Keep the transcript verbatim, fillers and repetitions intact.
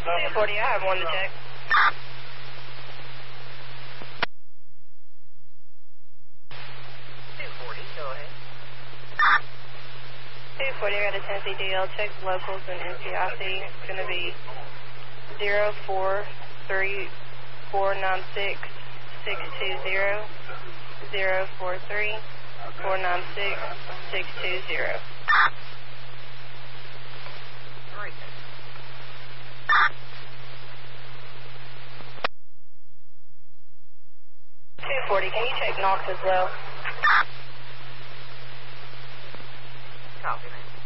two forty, I have one to check. two forty, go ahead. two forty, I got a Tennessee D L, check locals and N C I C. It's going to be zero four three four nine six six two zero, zero four three four nine six six two zero. two forty, can you check Knox as well? Copy, man.